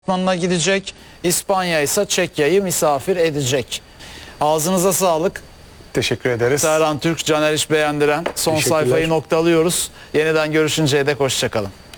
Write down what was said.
Deplasmanına gidecek. İspanya ise Çekya'yı misafir edecek. Ağzınıza sağlık. Teşekkür ederiz. Serhan Türk, Caner İş Beğendiren. Son Teşekkürler. sayfayı noktalıyoruz. Yeniden görüşünceye dek hoşçakalın.